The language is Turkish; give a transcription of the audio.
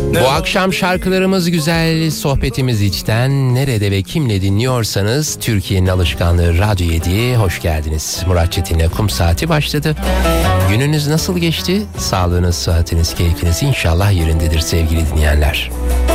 Bu akşam şarkılarımız güzel, sohbetimiz içten. Nerede ve kimle dinliyorsanız Türkiye'nin alışkanlığı Radyo 7'ye hoş geldiniz. Murat Çetin'le Kum Saati başladı. Gününüz nasıl geçti? Sağlığınız, sıhhatiniz, keyfiniz inşallah yerindedir sevgili dinleyenler.